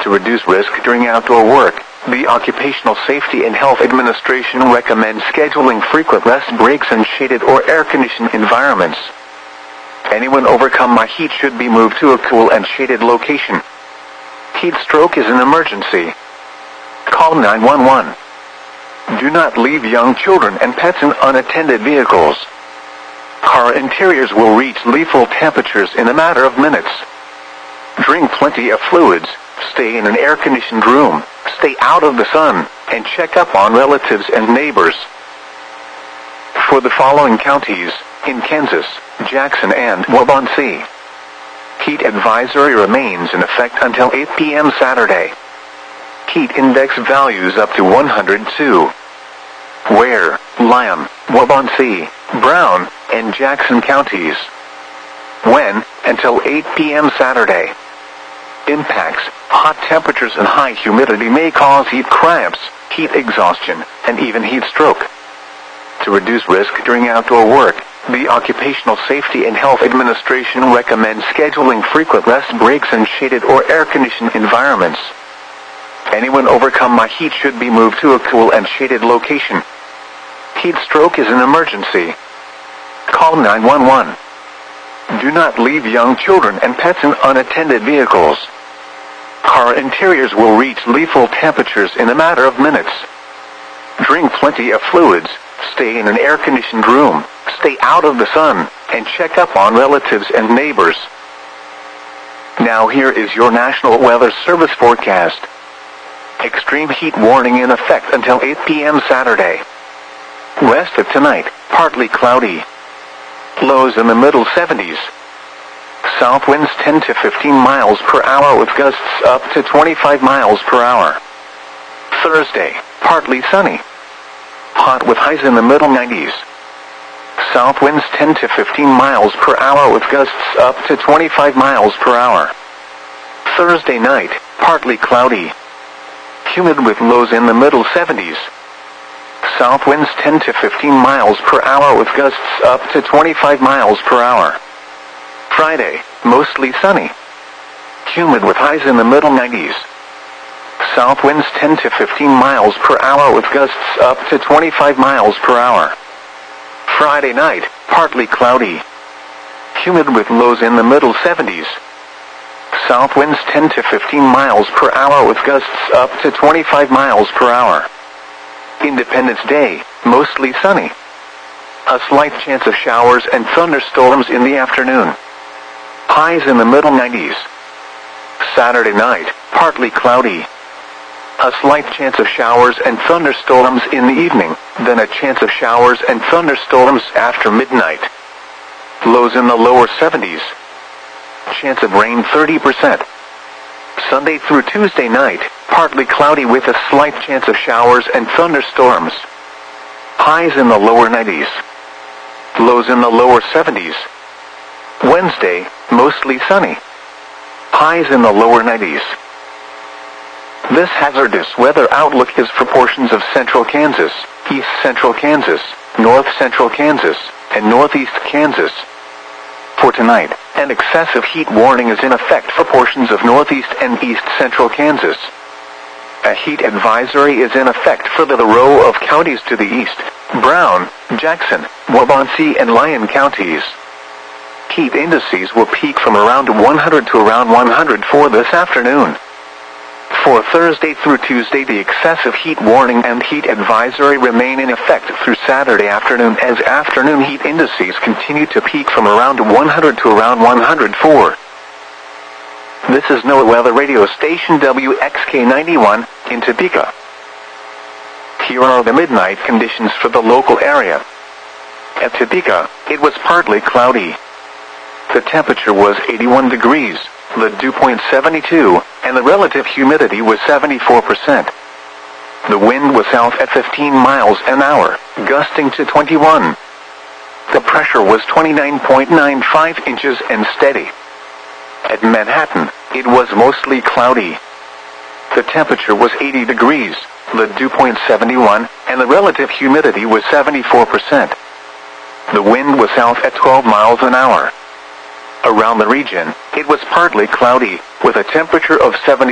To reduce risk during outdoor work, the Occupational Safety and Health Administration recommends scheduling frequent rest breaks in shaded or air-conditioned environments. Anyone overcome by heat should be moved to a cool and shaded location. Heat stroke is an emergency. Call 911. Do not leave young children and pets in unattended vehicles. Car interiors will reach lethal temperatures in a matter of minutes. Drink plenty of fluids, stay in an air-conditioned room, stay out of the sun, and check up on relatives and neighbors. For the following counties, in Kansas, Jackson and Waubonsee, heat advisory remains in effect until 8 p.m. Saturday. Heat index values up to 102. Ware, Lyon, Waubonsee, Brown, and Jackson counties. When, until 8 p.m. Saturday. Impacts, hot temperatures and high humidity may cause heat cramps, heat exhaustion, and even heat stroke. To reduce risk during outdoor work, the Occupational Safety and Health Administration recommends scheduling frequent rest breaks in shaded or air-conditioned environments. Anyone overcome by heat should be moved to a cool and shaded location. Heat stroke is an emergency. Call 911. Do not leave young children and pets in unattended vehicles. Car interiors will reach lethal temperatures in a matter of minutes. Drink plenty of fluids, stay in an air-conditioned room, stay out of the sun, and check up on relatives and neighbors. Now here is your National Weather Service forecast. Extreme heat warning in effect until 8 p.m. Saturday. West of tonight, partly cloudy. Lows in the middle 70s. South winds 10 to 15 miles per hour with gusts up to 25 miles per hour. Thursday, partly sunny. Hot with highs in the middle 90s. South winds 10 to 15 miles per hour with gusts up to 25 miles per hour. Thursday night, partly cloudy. Humid with lows in the middle 70s. South winds 10 to 15 miles per hour with gusts up to 25 miles per hour. Friday, mostly sunny. Humid with highs in the middle 90s. South winds 10 to 15 miles per hour with gusts up to 25 miles per hour. Friday night, partly cloudy. Humid with lows in the middle 70s. South winds 10 to 15 miles per hour with gusts up to 25 miles per hour. Independence Day, mostly sunny. A slight chance of showers and thunderstorms in the afternoon. Highs in the middle 90s. Saturday night, partly cloudy. A slight chance of showers and thunderstorms in the evening, then a chance of showers and thunderstorms after midnight. Lows in the lower 70s. Chance of rain 30%. Sunday through Tuesday night, partly cloudy with a slight chance of showers and thunderstorms. Highs in the lower 90s. Lows in the lower 70s. Wednesday, mostly sunny. Highs in the lower 90s. This hazardous weather outlook is for portions of central Kansas, east central Kansas, north central Kansas, and northeast Kansas. For tonight, an excessive heat warning is in effect for portions of northeast and east central Kansas. A heat advisory is in effect for the row of counties to the east, Brown, Jackson, Waubonsee, and Lyon counties. Heat indices will peak from around 100 to around 104 this afternoon. For Thursday through Tuesday, the excessive heat warning and heat advisory remain in effect through Saturday afternoon as afternoon heat indices continue to peak from around 100 to around 104. This is NOAA Weather Radio Station WXK91 in Topeka. Here are the midnight conditions for the local area. At Topeka, it was partly cloudy. The temperature was 81 degrees, the dew point 72, and the relative humidity was 74%. The wind was south at 15 miles an hour, gusting to 21. The pressure was 29.95 inches and steady. At Manhattan, it was mostly cloudy. The temperature was 80 degrees, the dew point 71, and the relative humidity was 74%. The wind was south at 12 miles an hour. Around the region, it was partly cloudy, with a temperature of 70